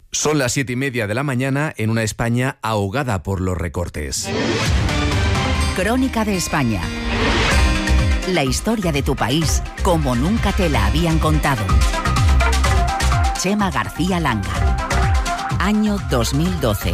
Son las 7:30 de la mañana en una España ahogada por los recortes. Crónica de España. La historia de tu país como nunca te la habían contado. Chema García Langa. Año 2012.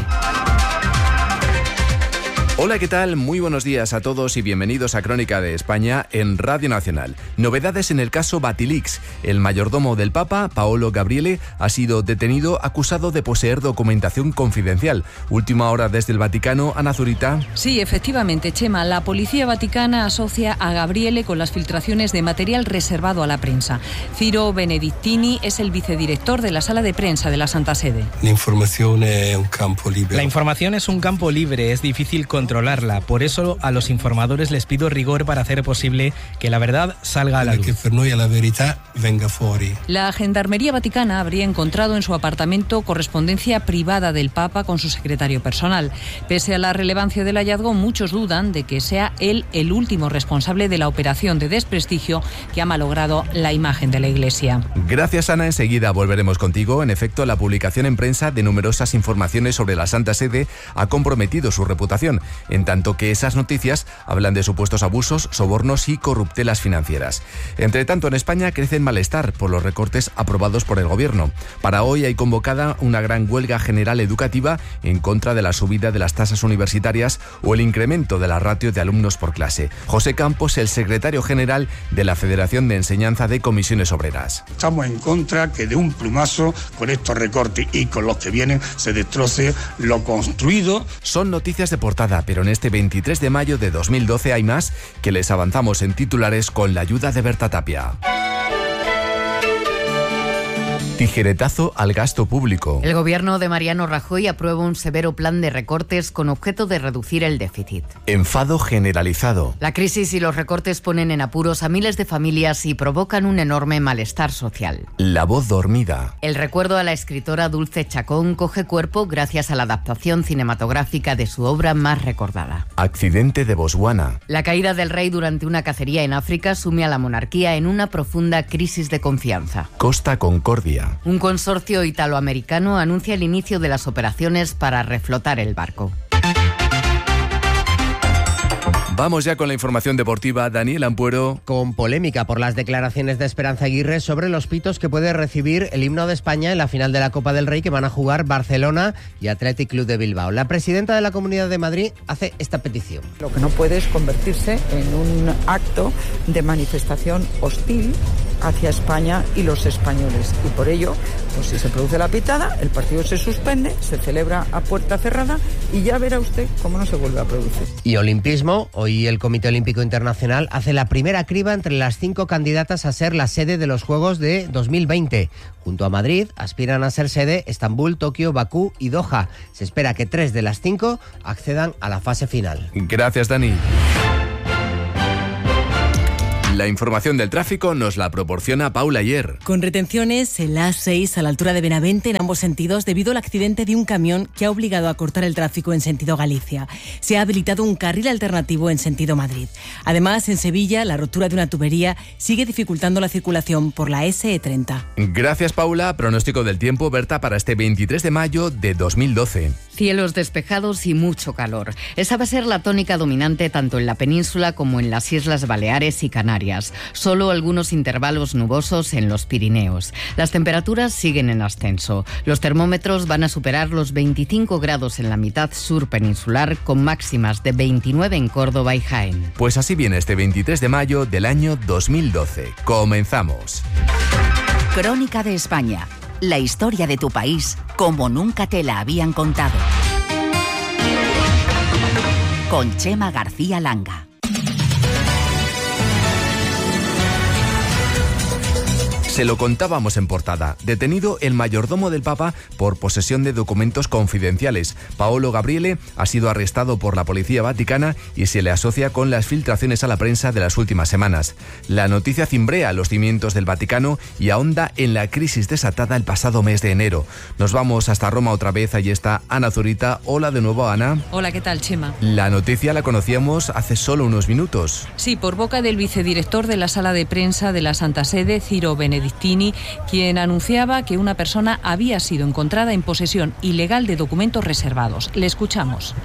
Hola, ¿qué tal? Muy buenos días a todos y bienvenidos a Crónica de España en Radio Nacional. Novedades en el caso Batilix. El mayordomo del Papa, Paolo Gabriele, ha sido detenido acusado de poseer documentación confidencial. Última hora desde el Vaticano, Ana Zurita. Sí, efectivamente, Chema. La policía vaticana asocia a Gabriele con las filtraciones de material reservado a la prensa. Ciro Benedictini es el vicedirector de la sala de prensa de la Santa Sede. La información es un campo libre. La información es un campo libre, es difícil controlarla. Por eso a los informadores les pido rigor para hacer posible que la verdad salga a la luz. Que per noi la verità venga fuori. La Gendarmería Vaticana habría encontrado en su apartamento correspondencia privada del Papa con su secretario personal. Pese a la relevancia del hallazgo, muchos dudan de que sea él el último responsable de la operación de desprestigio que ha malogrado la imagen de la Iglesia. Gracias, Ana. Enseguida volveremos contigo. En efecto, la publicación en prensa de numerosas informaciones sobre la Santa Sede ha comprometido su reputación, en tanto que esas noticias hablan de supuestos abusos, sobornos y corruptelas financieras. Entre tanto, en España crece el malestar por los recortes aprobados por el Gobierno. Para hoy hay convocada una gran huelga general educativa en contra de la subida de las tasas universitarias o el incremento de la ratio de alumnos por clase. José Campos, el secretario general de la Federación de Enseñanza de Comisiones Obreras. Estamos en contra que de un plumazo con estos recortes y con los que vienen se destroce lo construido. Son noticias de portada, pero en este 23 de mayo de 2012 hay más que les avanzamos en titulares con la ayuda de Berta Tapia. Tijeretazo al gasto público. El gobierno de Mariano Rajoy aprueba un severo plan de recortes con objeto de reducir el déficit. Enfado generalizado. La crisis y los recortes ponen en apuros a miles de familias y provocan un enorme malestar social. La voz dormida. El recuerdo a la escritora Dulce Chacón coge cuerpo gracias a la adaptación cinematográfica de su obra más recordada. Accidente de Botswana. La caída del rey durante una cacería en África sume a la monarquía en una profunda crisis de confianza. Costa Concordia. Un consorcio italoamericano anuncia el inicio de las operaciones para reflotar el barco. Vamos ya con la información deportiva. Daniel Ampuero. Con polémica por las declaraciones de Esperanza Aguirre sobre los pitos que puede recibir el himno de España en la final de la Copa del Rey que van a jugar Barcelona y Athletic Club de Bilbao. La presidenta de la Comunidad de Madrid hace esta petición. Lo que no puede es convertirse en un acto de manifestación hostil hacia España y los españoles. Y por ello, pues si se produce la pitada, el partido se suspende, se celebra a puerta cerrada y ya verá usted cómo no se vuelve a producir. Y olimpismo. Hoy el Comité Olímpico Internacional hace la primera criba entre las 5 candidatas a ser la sede de los Juegos de 2020. Junto a Madrid, aspiran a ser sede Estambul, Tokio, Bakú y Doha. Se espera que 3 de las 5 accedan a la fase final. Gracias, Dani. La información del tráfico nos la proporciona Paula Ayer. Con retenciones en la A6 a la altura de Benavente en ambos sentidos debido al accidente de un camión que ha obligado a cortar el tráfico en sentido Galicia. Se ha habilitado un carril alternativo en sentido Madrid. Además, en Sevilla, la rotura de una tubería sigue dificultando la circulación por la SE30. Gracias, Paula. Pronóstico del tiempo, Berta, para este 23 de mayo de 2012. Cielos despejados y mucho calor. Esa va a ser la tónica dominante tanto en la península como en las Islas Baleares y Canarias. Solo algunos intervalos nubosos en los Pirineos. Las temperaturas siguen en ascenso. Los termómetros van a superar los 25 grados en la mitad sur peninsular, con máximas de 29 en Córdoba y Jaén. Pues así viene este 23 de mayo del año 2012. Comenzamos. Crónica de España. La historia de tu país como nunca te la habían contado. Con Chema García Langa. Se lo contábamos en portada. Detenido el mayordomo del Papa por posesión de documentos confidenciales. Paolo Gabriele ha sido arrestado por la policía vaticana y se le asocia con las filtraciones a la prensa de las últimas semanas. La noticia cimbrea los cimientos del Vaticano y ahonda en la crisis desatada el pasado mes de enero. Nos vamos hasta Roma otra vez. Allí está Ana Zurita. Hola de nuevo, Ana. Hola, ¿qué tal, Chema? La noticia la conocíamos hace solo unos minutos. Sí, por boca del vicedirector de la sala de prensa de la Santa Sede, Ciro Benedictini. Benedictini, quien anunciaba que una persona había sido encontrada en posesión ilegal de documentos reservados. Le escuchamos.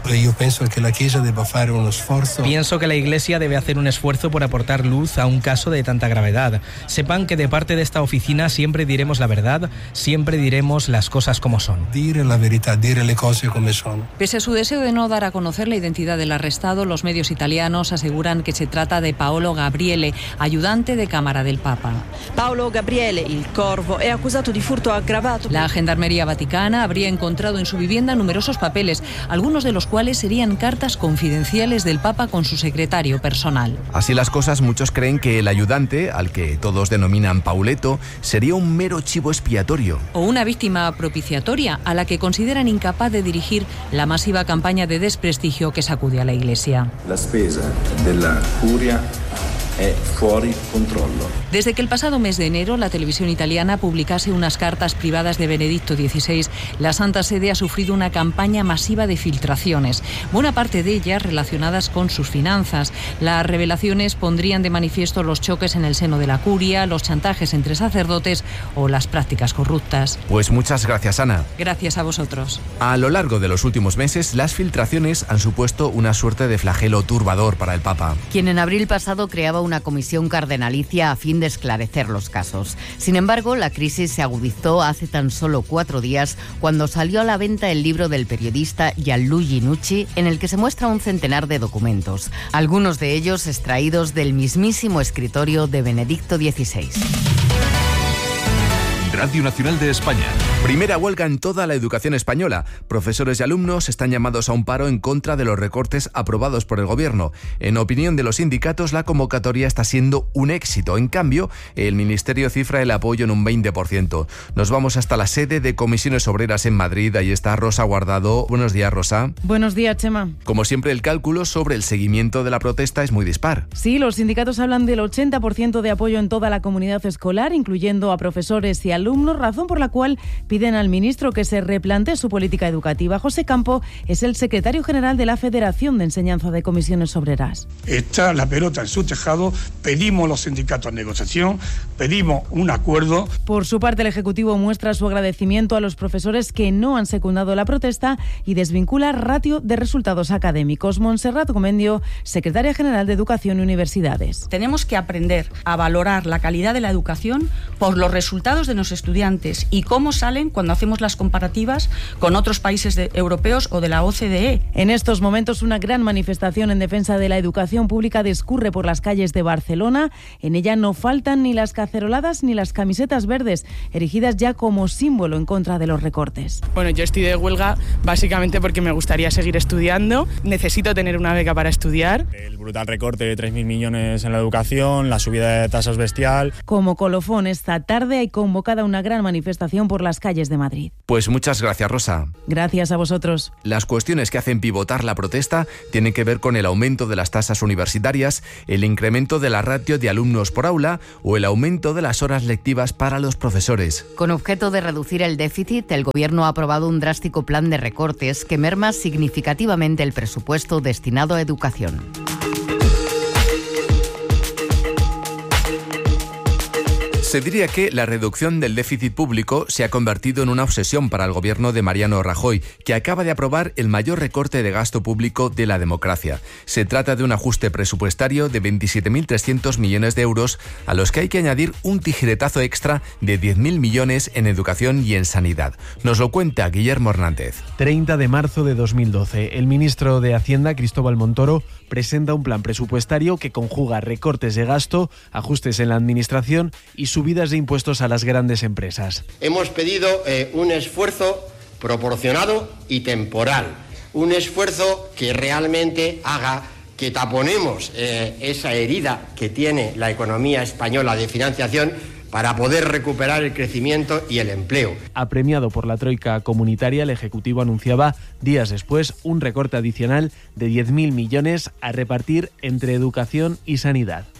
Pienso que la Iglesia debe hacer un esfuerzo por aportar luz a un caso de tanta gravedad. Sepan que de parte de esta oficina siempre diremos la verdad, siempre diremos las cosas como son. Dire la verità, dire le cose come sono. Pese a su deseo de no dar a conocer la identidad del arrestado, los medios italianos aseguran que se trata de Paolo Gabriele, ayudante de cámara del Papa. Paolo Gabriele, il Corvo, è accusato di furto aggravato. La Gendarmería Vaticana habría encontrado en su vivienda numerosos papeles, algunos de los cuales serían cartas confidenciales del Papa con su secretario personal. Así las cosas, muchos creen que el ayudante, al que todos denominan Pauletto, sería un mero chivo expiatorio. O una víctima propiciatoria a la que consideran incapaz de dirigir la masiva campaña de desprestigio que sacude a la Iglesia. La spesa della curia è fuori controllo. Desde que el pasado mes de enero la televisión italiana publicase unas cartas privadas de Benedicto XVI, la Santa Sede ha sufrido una campaña masiva de filtraciones, buena parte de ellas relacionadas con sus finanzas. Las revelaciones pondrían de manifiesto los choques en el seno de la curia, los chantajes entre sacerdotes o las prácticas corruptas. Pues muchas gracias, Ana. Gracias a vosotros. A lo largo de los últimos meses, las filtraciones han supuesto una suerte de flagelo turbador para el Papa, quien en abril pasado creaba una comisión cardenalicia a fin de esclarecer los casos. Sin embargo, la crisis se agudizó hace tan solo 4 días cuando salió a la venta el libro del periodista Gianluigi Nucci, en el que se muestra un centenar de documentos, algunos de ellos extraídos del mismísimo escritorio de Benedicto XVI. Radio Nacional de España. Primera huelga en toda la educación española. Profesores y alumnos están llamados a un paro en contra de los recortes aprobados por el gobierno. En opinión de los sindicatos, la convocatoria está siendo un éxito. En cambio, el Ministerio cifra el apoyo en un 20%. Nos vamos hasta la sede de Comisiones Obreras en Madrid. Ahí está Rosa Guardado. Buenos días, Rosa. Buenos días, Chema. Como siempre, el cálculo sobre el seguimiento de la protesta es muy dispar. Sí, los sindicatos hablan del 80% de apoyo en toda la comunidad escolar, incluyendo a profesores y alumnos, razón por la cual piden al ministro que se replantee su política educativa. José Campo es el secretario general de la Federación de Enseñanza de Comisiones Obreras. Está la pelota en su tejado, pedimos los sindicatos negociación, pedimos un acuerdo. Por su parte, el Ejecutivo muestra su agradecimiento a los profesores que no han secundado la protesta y desvincula ratio de resultados académicos. Montserrat Gomendio, secretaria general de Educación y Universidades. Tenemos que aprender a valorar la calidad de la educación por los resultados de nuestros estudiantes y cómo salen cuando hacemos las comparativas con otros países europeos o de la OCDE. En estos momentos, una gran manifestación en defensa de la educación pública discurre por las calles de Barcelona. En ella no faltan ni las caceroladas ni las camisetas verdes, erigidas ya como símbolo en contra de los recortes. Bueno, yo estoy de huelga básicamente porque me gustaría seguir estudiando. Necesito tener una beca para estudiar. El brutal recorte de 3.000 millones en la educación, la subida de tasas bestial. Como colofón, esta tarde hay convocada una gran manifestación por las calles de Madrid. Pues muchas gracias, Rosa. Gracias a vosotros. Las cuestiones que hacen pivotar la protesta tienen que ver con el aumento de las tasas universitarias, el incremento de la ratio de alumnos por aula o el aumento de las horas lectivas para los profesores. Con objeto de reducir el déficit, el Gobierno ha aprobado un drástico plan de recortes que merma significativamente el presupuesto destinado a educación. Se diría que la reducción del déficit público se ha convertido en una obsesión para el gobierno de Mariano Rajoy, que acaba de aprobar el mayor recorte de gasto público de la democracia. Se trata de un ajuste presupuestario de 27.300 millones de euros, a los que hay que añadir un tijeretazo extra de 10.000 millones en educación y en sanidad. Nos lo cuenta Guillermo Hernández. 30 de marzo de 2012, el ministro de Hacienda, Cristóbal Montoro, presenta un plan presupuestario que conjuga recortes de gasto, ajustes en la administración y subidas de impuestos a las grandes empresas. Hemos pedido un esfuerzo proporcionado y temporal, un esfuerzo que realmente haga que taponemos esa herida que tiene la economía española de financiación para poder recuperar el crecimiento y el empleo. Apremiado por la troika comunitaria, el Ejecutivo anunciaba días después un recorte adicional de 10.000 millones a repartir entre educación y sanidad.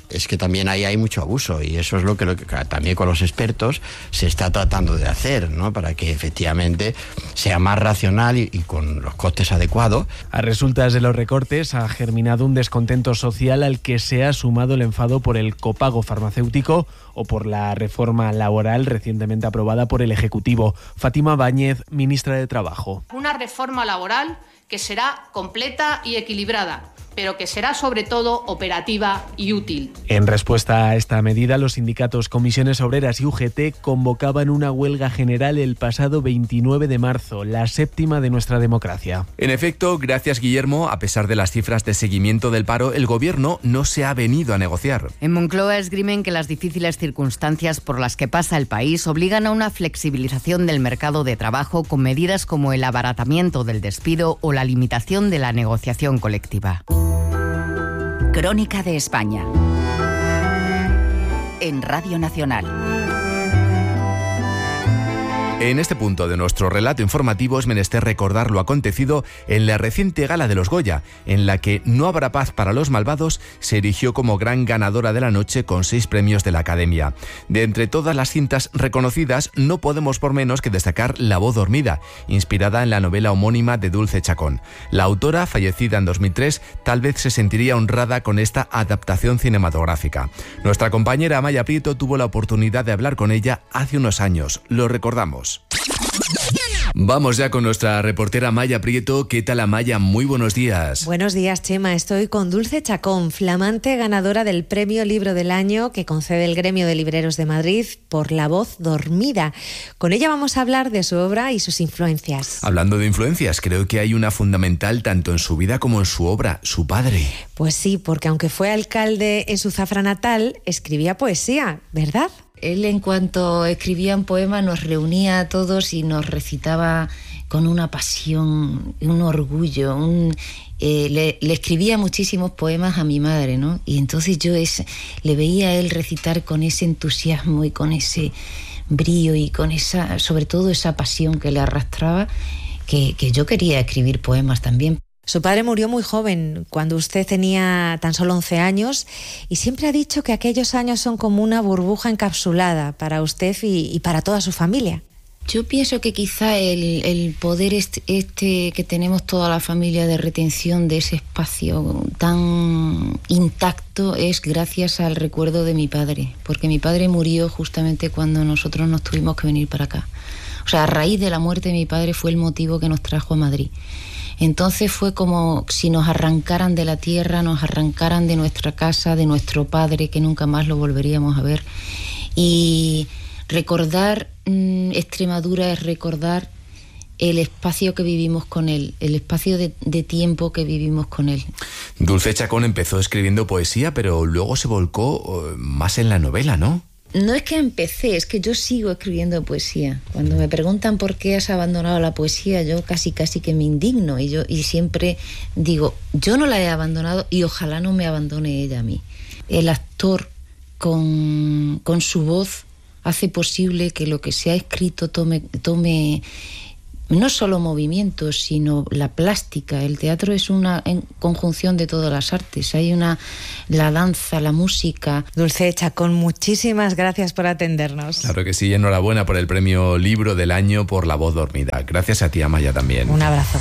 Es que también ahí hay mucho abuso y eso es lo que también con los expertos se está tratando de hacer, ¿no? Para que efectivamente sea más racional y con los costes adecuados. A resultas de los recortes ha germinado un descontento social al que se ha sumado el enfado por el copago farmacéutico o por la reforma laboral recientemente aprobada por el Ejecutivo. Fátima Báñez, ministra de Trabajo. Una reforma laboral que será completa y equilibrada, pero que será sobre todo operativa y útil. En respuesta a esta medida, los sindicatos Comisiones Obreras y UGT convocaban una huelga general el pasado 29 de marzo, la séptima de nuestra democracia. En efecto, gracias Guillermo, a pesar de las cifras de seguimiento del paro, el Gobierno no se ha venido a negociar. En Moncloa esgrimen que las difíciles circunstancias por las que pasa el país obligan a una flexibilización del mercado de trabajo con medidas como el abaratamiento del despido o la limitación de la negociación colectiva. Crónica de España en Radio Nacional. En este punto de nuestro relato informativo es menester recordar lo acontecido en la reciente gala de los Goya, en la que No habrá paz para los malvados se erigió como gran ganadora de la noche con 6 premios de la Academia. De entre todas las cintas reconocidas, no podemos por menos que destacar La voz dormida, inspirada en la novela homónima de Dulce Chacón. La autora, fallecida en 2003, tal vez se sentiría honrada con esta adaptación cinematográfica. Nuestra compañera Amaya Prieto tuvo la oportunidad de hablar con ella hace unos años. Lo recordamos. Vamos ya con nuestra reportera Amaya Prieto. ¿Qué tal, Amaya? Muy buenos días. Buenos días, Chema. Estoy con Dulce Chacón, flamante ganadora del Premio Libro del Año que concede el Gremio de Libreros de Madrid por La voz dormida. Con ella vamos a hablar de su obra y sus influencias. Hablando de influencias, creo que hay una fundamental tanto en su vida como en su obra, su padre. Pues sí, porque aunque fue alcalde en su Zafra natal, escribía poesía, ¿verdad? Él, en cuanto escribía un poema, nos reunía a todos y nos recitaba con una pasión, un orgullo. Le escribía muchísimos poemas a mi madre, ¿no? Y entonces yo le veía a él recitar con ese entusiasmo y con ese brío y con esa, sobre todo esa pasión que le arrastraba, que yo quería escribir poemas también. Su padre murió muy joven, cuando usted tenía tan solo 11 años, y siempre ha dicho que aquellos años son como una burbuja encapsulada para usted y para toda su familia. Yo pienso que quizá el poder que tenemos toda la familia de retención de ese espacio tan intacto es gracias al recuerdo de mi padre, porque mi padre murió justamente cuando nosotros nos tuvimos que venir para acá. O sea, a raíz de la muerte de mi padre fue el motivo que nos trajo a Madrid. Entonces fue como si nos arrancaran de la tierra, nos arrancaran de nuestra casa, de nuestro padre, que nunca más lo volveríamos a ver. Y recordar Extremadura es recordar el espacio que vivimos con él, el espacio de tiempo que vivimos con él. Dulce Chacón empezó escribiendo poesía, pero luego se volcó más en la novela, ¿no? No es que empecé, es que yo sigo escribiendo poesía. Cuando me preguntan por qué has abandonado la poesía, yo casi que me indigno y siempre digo, yo no la he abandonado y ojalá no me abandone ella a mí. El actor con su voz hace posible que lo que se ha escrito tome no solo movimientos, sino la plástica. El teatro es una conjunción de todas las artes. Hay la danza, la música. Dulce Chacón, muchísimas gracias por atendernos. Claro que sí, enhorabuena por el Premio Libro del Año por La voz dormida. Gracias a ti, Amaya, también. Un abrazo.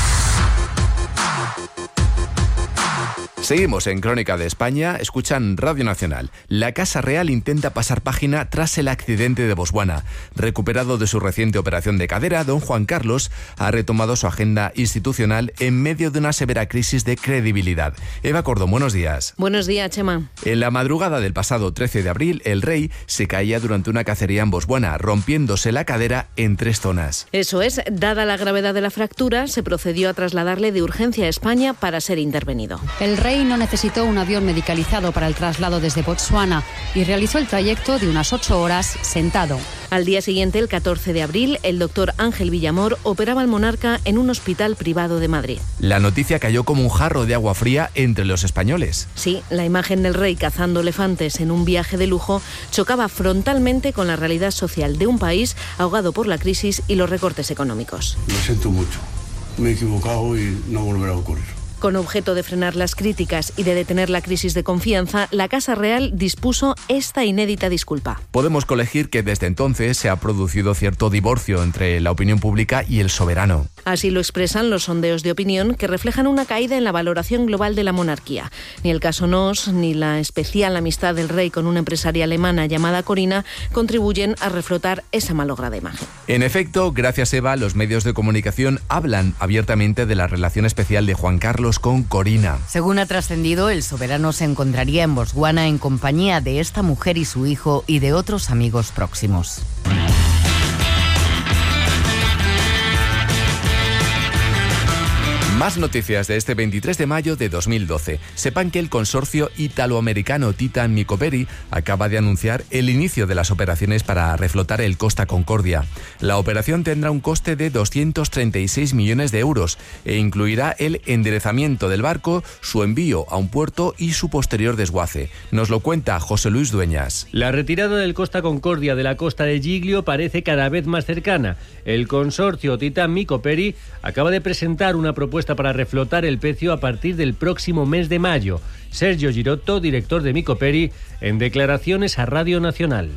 Seguimos en Crónica de España, escuchan Radio Nacional. La Casa Real intenta pasar página tras el accidente de Botswana. Recuperado de su reciente operación de cadera, don Juan Carlos ha retomado su agenda institucional en medio de una severa crisis de credibilidad. Eva Cordón, buenos días. Buenos días, Chema. En la madrugada del pasado 13 de abril, el rey se caía durante una cacería en Botswana, rompiéndose la cadera en 3 zonas. Eso es, dada la gravedad de la fractura, se procedió a trasladarle de urgencia a España para ser intervenido. El rey no necesitó un avión medicalizado para el traslado desde Botswana y realizó el trayecto de unas 8 horas sentado. Al día siguiente, el 14 de abril, el doctor Ángel Villamor operaba al monarca en un hospital privado de Madrid. La noticia cayó como un jarro de agua fría entre los españoles. Sí, la imagen del rey cazando elefantes en un viaje de lujo chocaba frontalmente con la realidad social de un país ahogado por la crisis y los recortes económicos. Lo siento mucho. Me he equivocado y no volverá a ocurrir. Con objeto de frenar las críticas y de detener la crisis de confianza, la Casa Real dispuso esta inédita disculpa. Podemos colegir que desde entonces se ha producido cierto divorcio entre la opinión pública y el soberano. Así lo expresan los sondeos de opinión que reflejan una caída en la valoración global de la monarquía. Ni el caso Noos ni la especial amistad del rey con una empresaria alemana llamada Corina contribuyen a reflotar esa malograda imagen. En efecto, gracias Eva, los medios de comunicación hablan abiertamente de la relación especial de Juan Carlos con Corina. Según ha trascendido, el soberano se encontraría en Botswana en compañía de esta mujer y su hijo y de otros amigos próximos. Más noticias de este 23 de mayo de 2012. Sepan que el consorcio italoamericano Titan Micoperi acaba de anunciar el inicio de las operaciones para reflotar el Costa Concordia. La operación tendrá un coste de 236 millones de euros e incluirá el enderezamiento del barco, su envío a un puerto y su posterior desguace. Nos lo cuenta José Luis Dueñas. La retirada del Costa Concordia de la costa de Giglio parece cada vez más cercana. El consorcio Titan Micoperi acaba de presentar una propuesta para reflotar el pecio a partir del próximo mes de mayo. Sergio Girotto, director de Micoperi, en declaraciones a Radio Nacional.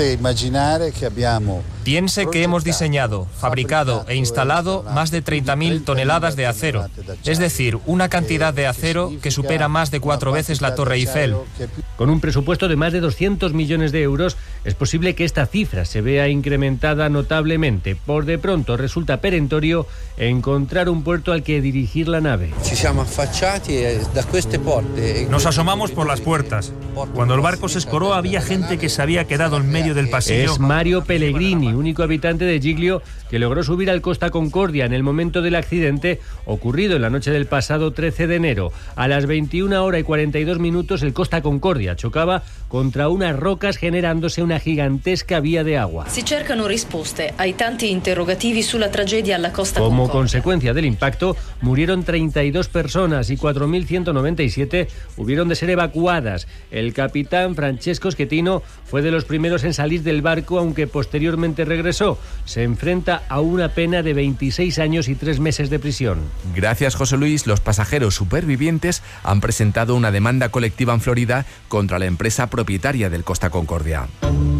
Piense que hemos diseñado, fabricado e instalado más de 30.000 toneladas de acero, es decir, una cantidad de acero que supera más de 4 veces la Torre Eiffel. Con un presupuesto de más de 200 millones de euros, es posible que esta cifra se vea incrementada notablemente. Por de pronto resulta perentorio encontrar un puerto al que dirigir la nave. Nos asomamos por las puertas. Cuando el barco se escoró había gente que se había quedado en medio del pasillo. Es Mario Pellegrini, único habitante de Giglio, que logró subir al Costa Concordia en el momento del accidente ocurrido en la noche del pasado 13 de enero. A las 21:42 el Costa Concordia chocaba contra unas rocas generándose una gigantesca vía de agua. Si cercano risposte ai tanti interrogativi sulla tragedia alla Costa Como Concordia. consecuencia del impacto, murieron 32 personas y 4.197 hubieron de ser evacuadas. El capitán Francesco Schettino fue de los primeros en salir del barco, aunque posteriormente regresó. Se enfrenta a una pena de 26 años y 3 meses de prisión. Gracias, José Luis. Los pasajeros supervivientes han presentado una demanda colectiva en Florida contra la empresa propietaria del Costa Concordia.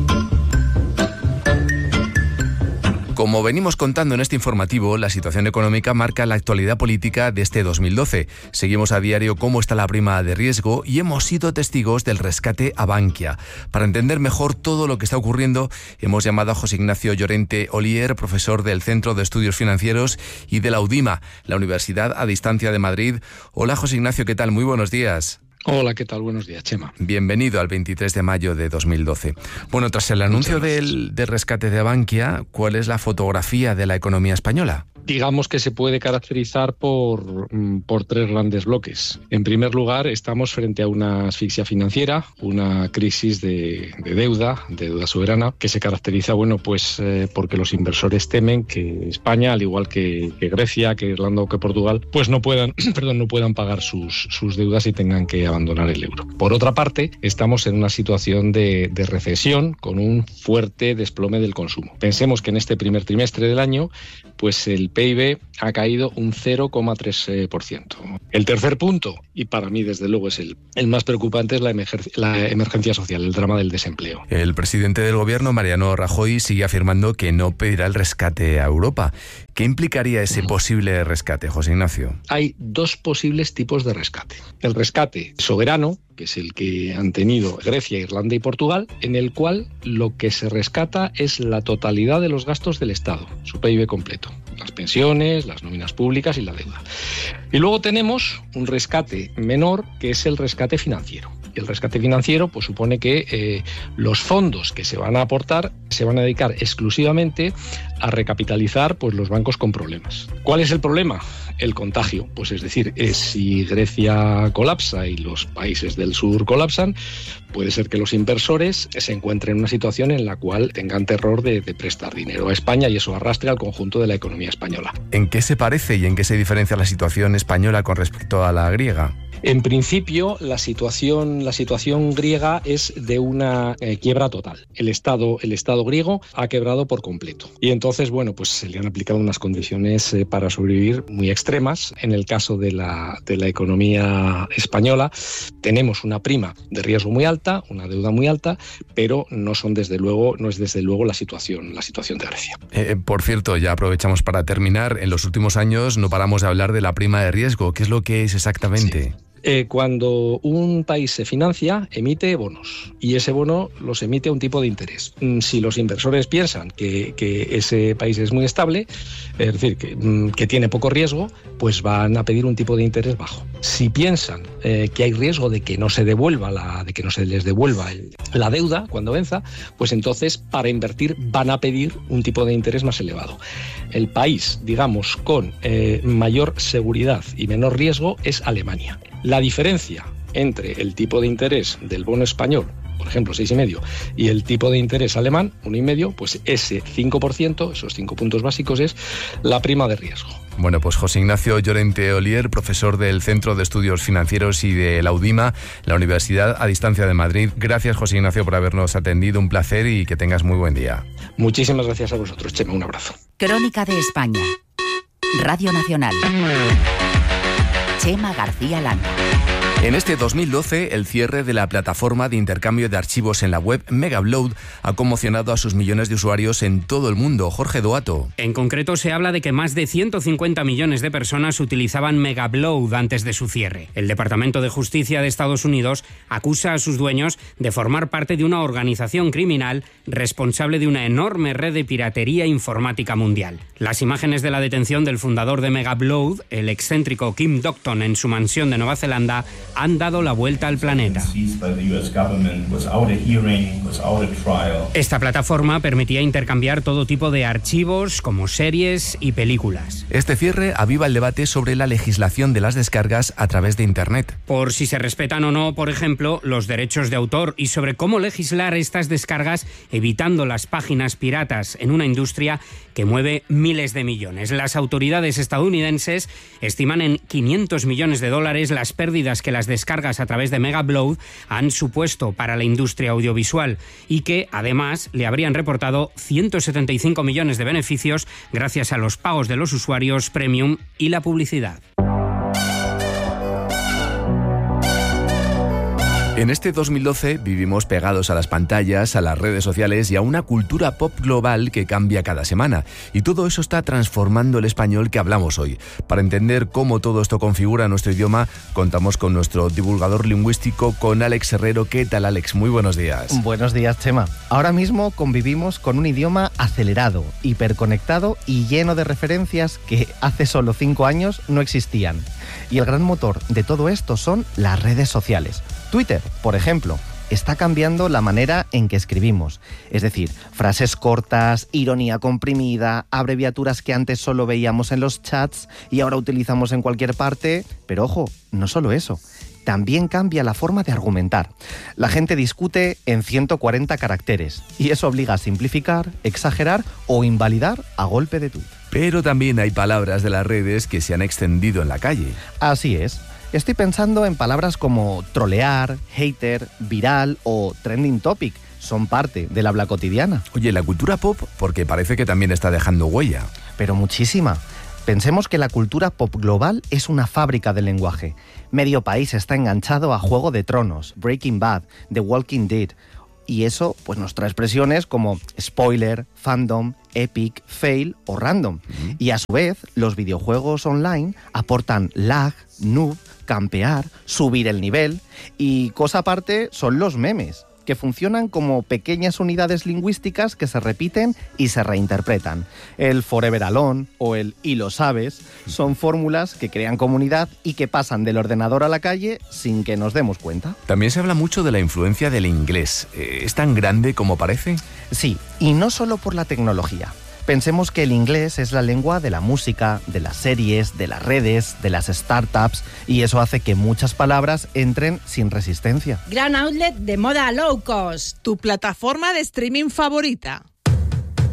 Como venimos contando en este informativo, la situación económica marca la actualidad política de este 2012. Seguimos a diario cómo está la prima de riesgo y hemos sido testigos del rescate a Bankia. Para entender mejor todo lo que está ocurriendo, hemos llamado a José Ignacio Llorente Olier, profesor del Centro de Estudios Financieros y de la UDIMA, la Universidad a Distancia de Madrid. Hola, José Ignacio, ¿qué tal? Muy buenos días. Hola, ¿qué tal? Buenos días, Chema. Bienvenido al 23 de mayo de 2012. Bueno, tras el anuncio del rescate de Bankia, ¿cuál es la fotografía de la economía española? Digamos que se puede caracterizar por 3 grandes bloques. En primer lugar, estamos frente a una asfixia financiera, una crisis de deuda soberana, que se caracteriza, porque los inversores temen que España, al igual que Grecia, que Irlanda o que Portugal, pues no puedan pagar sus deudas y tengan que abandonar el euro. Por otra parte, estamos en una situación de recesión con un fuerte desplome del consumo. Pensemos que en este primer trimestre del año, pues el PIB ha caído un 0,3%. El tercer punto, y para mí desde luego es el más preocupante, es la emergencia social, el drama del desempleo. El presidente del gobierno, Mariano Rajoy, sigue afirmando que no pedirá el rescate a Europa. ¿Qué implicaría ese posible rescate, José Ignacio? Hay 2 posibles tipos de rescate. El rescate soberano, que es el que han tenido Grecia, Irlanda y Portugal, en el cual lo que se rescata es la totalidad de los gastos del Estado, su PIB completo, las pensiones, las nóminas públicas y la deuda. Y luego tenemos un rescate menor, que es el rescate financiero. Y el rescate financiero pues supone que los fondos que se van a aportar se van a dedicar exclusivamente a recapitalizar pues los bancos con problemas. ¿Cuál es el problema? El contagio. Pues es decir, si Grecia colapsa y los países del sur colapsan, puede ser que los inversores se encuentren en una situación en la cual tengan terror de prestar dinero a España y eso arrastre al conjunto de la economía española. ¿En qué se parece y en qué se diferencia la situación española con respecto a la griega? En principio, la situación griega es de una quiebra total. El Estado griego ha quebrado por completo. Y entonces, bueno, pues se le han aplicado unas condiciones para sobrevivir muy extremas. En el caso de la economía española, tenemos una prima de riesgo muy alta, una deuda muy alta, pero no es desde luego la situación de Grecia. Por cierto, ya aprovechamos para terminar. En los últimos años no paramos de hablar de la prima de riesgo. ¿Qué es lo que es exactamente? Sí. Cuando un país se financia, emite bonos y ese bono los emite a un tipo de interés. Si los inversores piensan que ese país es muy estable, es decir, que tiene poco riesgo, pues van a pedir un tipo de interés bajo. Si piensan que hay riesgo de que no se les devuelva la deuda cuando venza, pues entonces para invertir van a pedir un tipo de interés más elevado. El país, digamos, con mayor seguridad y menor riesgo es Alemania. La diferencia entre el tipo de interés del bono español, por ejemplo, 6,5, y el tipo de interés alemán, 1,5, pues ese 5%, esos 5 puntos básicos, es la prima de riesgo. Bueno, pues José Ignacio Llorente Olier, profesor del Centro de Estudios Financieros y de la UDIMA, la Universidad a Distancia de Madrid. Gracias, José Ignacio, por habernos atendido. Un placer y que tengas muy buen día. Muchísimas gracias a vosotros, Chema. Un abrazo. Crónica de España. Radio Nacional. Chema García Landa. En este 2012, el cierre de la plataforma de intercambio de archivos en la web Megaupload ha conmocionado a sus millones de usuarios en todo el mundo. Jorge Doato. En concreto, se habla de que más de 150 millones de personas utilizaban Megaupload antes de su cierre. El Departamento de Justicia de Estados Unidos acusa a sus dueños de formar parte de una organización criminal responsable de una enorme red de piratería informática mundial. Las imágenes de la detención del fundador de Megaupload, el excéntrico Kim Docton, en su mansión de Nueva Zelanda, han dado la vuelta al planeta. Esta plataforma permitía intercambiar todo tipo de archivos, como series y películas. Este cierre aviva el debate sobre la legislación de las descargas a través de Internet. Por si se respetan o no, por ejemplo, los derechos de autor y sobre cómo legislar estas descargas evitando las páginas piratas en una industria que mueve miles de millones. Las autoridades estadounidenses estiman en $500 millones las pérdidas que las descargas a través de Megaupload han supuesto para la industria audiovisual y que, además, le habrían reportado 175 millones de beneficios gracias a los pagos de los usuarios premium y la publicidad. En este 2012 vivimos pegados a las pantallas, a las redes sociales y a una cultura pop global que cambia cada semana. Y todo eso está transformando el español que hablamos hoy. Para entender cómo todo esto configura nuestro idioma, contamos con nuestro divulgador lingüístico, con Alex Herrero. ¿Qué tal, Alex? Muy buenos días. Buenos días, Chema. Ahora mismo convivimos con un idioma acelerado, hiperconectado y lleno de referencias que hace solo 5 años no existían. Y el gran motor de todo esto son las redes sociales. Twitter, por ejemplo, está cambiando la manera en que escribimos. Es decir, frases cortas, ironía comprimida, abreviaturas que antes solo veíamos en los chats y ahora utilizamos en cualquier parte. Pero ojo, no solo eso. También cambia la forma de argumentar. La gente discute en 140 caracteres y eso obliga a simplificar, exagerar o invalidar a golpe de tuit. Pero también hay palabras de las redes que se han extendido en la calle. Así es. Estoy pensando en palabras como trolear, hater, viral o trending topic. Son parte del habla cotidiana. Oye, la cultura pop, porque parece que también está dejando huella. Pero muchísima. Pensemos que la cultura pop global es una fábrica de lenguaje. Medio país está enganchado a Juego de Tronos, Breaking Bad, The Walking Dead. Y eso pues nos trae expresiones como spoiler, fandom, epic, fail o random. Y a su vez, los videojuegos online aportan lag, noob, campear, subir el nivel. Y cosa aparte son los memes, que funcionan como pequeñas unidades lingüísticas que se repiten y se reinterpretan. El forever alone o el y lo sabes son fórmulas que crean comunidad y que pasan del ordenador a la calle sin que nos demos cuenta. También se habla mucho de la influencia del inglés. ¿Es tan grande como parece? Sí, y no solo por la tecnología. Pensemos que el inglés es la lengua de la música, de las series, de las redes, de las startups, y eso hace que muchas palabras entren sin resistencia. Gran outlet de moda low cost. Tu plataforma de streaming favorita.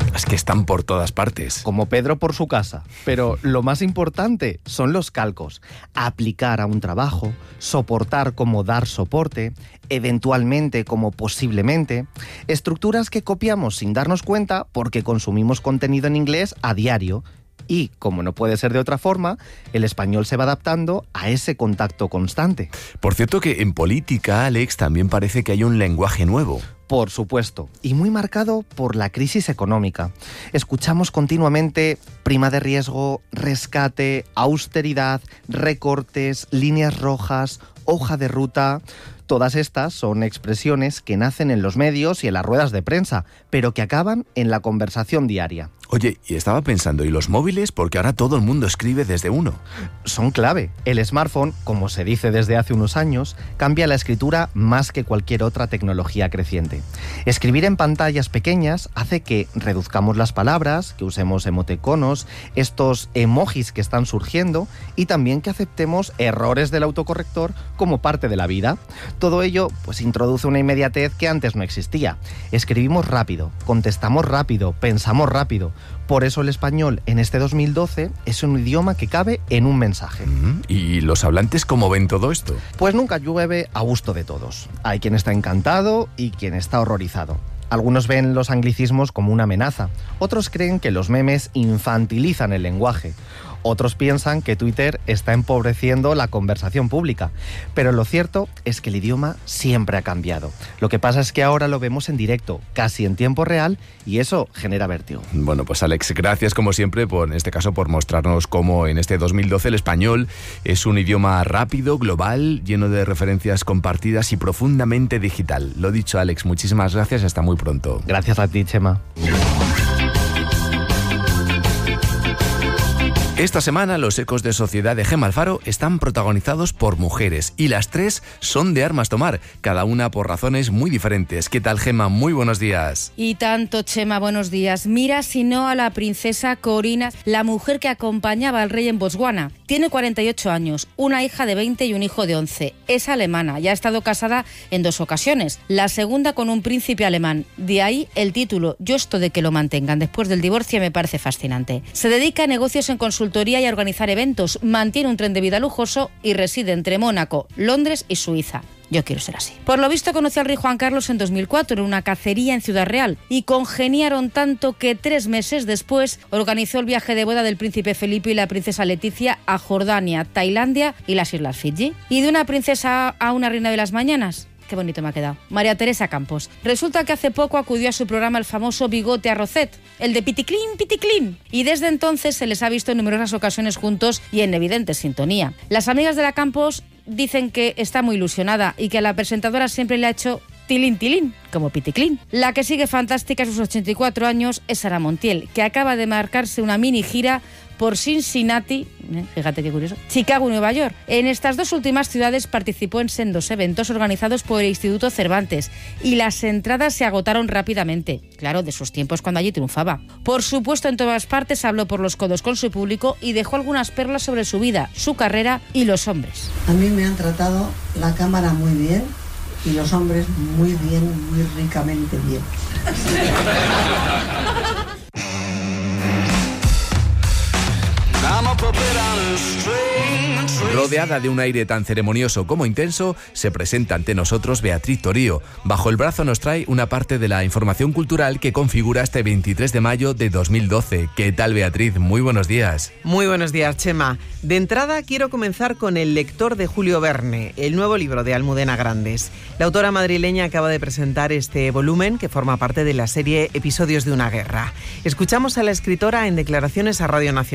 Es que están por todas partes. Como Pedro por su casa. Pero lo más importante son los calcos. Aplicar a un trabajo, soportar como dar soporte, eventualmente como posiblemente. Estructuras que copiamos sin darnos cuenta porque consumimos contenido en inglés a diario. Y, como no puede ser de otra forma, el español se va adaptando a ese contacto constante. Por cierto que en política, Alex, también parece que hay un lenguaje nuevo. Por supuesto, y muy marcado por la crisis económica. Escuchamos continuamente prima de riesgo, rescate, austeridad, recortes, líneas rojas, hoja de ruta. Todas estas son expresiones que nacen en los medios y en las ruedas de prensa, pero que acaban en la conversación diaria. Oye, y estaba pensando, ¿y los móviles? Porque ahora todo el mundo escribe desde uno. Son clave. El smartphone, como se dice desde hace unos años, cambia la escritura más que cualquier otra tecnología creciente. Escribir en pantallas pequeñas hace que reduzcamos las palabras, que usemos emoticonos, estos emojis que están surgiendo, y también que aceptemos errores del autocorrector como parte de la vida. Todo ello, pues, introduce una inmediatez que antes no existía. Escribimos rápido, contestamos rápido, pensamos rápido. Por eso el español en este 2012 es un idioma que cabe en un mensaje. ¿Y los hablantes cómo ven todo esto? Pues nunca llueve a gusto de todos. Hay quien está encantado y quien está horrorizado. Algunos ven los anglicismos como una amenaza. Otros creen que los memes infantilizan el lenguaje. Otros piensan que Twitter está empobreciendo la conversación pública. Pero lo cierto es que el idioma siempre ha cambiado. Lo que pasa es que ahora lo vemos en directo, casi en tiempo real, y eso genera vértigo. Bueno, pues Alex, gracias como siempre, en este caso, por mostrarnos cómo en este 2012 el español es un idioma rápido, global, lleno de referencias compartidas y profundamente digital. Lo dicho, Alex, muchísimas gracias y hasta muy pronto. Gracias a ti, Chema. Esta semana los ecos de Sociedad de Gemma Alfaro están protagonizados por mujeres y las tres son de armas tomar, cada una por razones muy diferentes. ¿Qué tal, Gemma? Muy buenos días. Y tanto, Chema, buenos días. Mira si no a la princesa Corina, la mujer que acompañaba al rey en Botswana. Tiene 48 años, una hija de 20 y un hijo de 11. Es alemana y ha estado casada en 2 ocasiones. La segunda con un príncipe alemán. De ahí el título. Yo esto de que lo mantengan después del divorcio me parece fascinante. Se dedica a negocios en consultoría y a organizar eventos. Mantiene un tren de vida lujoso y reside entre Mónaco, Londres y Suiza. Yo quiero ser así. Por lo visto conoció al rey Juan Carlos en 2004 en una cacería en Ciudad Real y congeniaron tanto que 3 meses después organizó el viaje de boda del príncipe Felipe y la princesa Leticia a Jordania, Tailandia y las Islas Fiji. Y de una princesa a una reina de las mañanas. Qué bonito me ha quedado. María Teresa Campos. Resulta que hace poco acudió a su programa el famoso Bigote a Rocet, el de Piticlin, Piticlin. Y desde entonces se les ha visto en numerosas ocasiones juntos y en evidente sintonía. Las amigas de la Campos dicen que está muy ilusionada y que a la presentadora siempre le ha hecho tilín, tilín, como Piticlin. La que sigue fantástica a sus 84 años es Sara Montiel, que acaba de marcarse una mini gira por Cincinnati, fíjate qué curioso, Chicago y Nueva York. En estas 2 últimas ciudades participó en sendos eventos organizados por el Instituto Cervantes y las entradas se agotaron rápidamente. Claro, de sus tiempos cuando allí triunfaba. Por supuesto, en todas partes habló por los codos con su público y dejó algunas perlas sobre su vida, su carrera y los hombres. A mí me han tratado la cámara muy bien y los hombres muy bien, muy ricamente bien. Rodeada de un aire tan ceremonioso como intenso, se presenta ante nosotros Beatriz Torío. Bajo el brazo nos trae una parte de la información cultural que configura este 23 de mayo de 2012. ¿Qué tal, Beatriz? Muy buenos días. Muy buenos días, Chema. De entrada quiero comenzar con El lector de Julio Verne, el nuevo libro de Almudena Grandes. La autora madrileña acaba de presentar este volumen que forma parte de la serie Episodios de una guerra. Escuchamos a la escritora en declaraciones a Radio Nacional.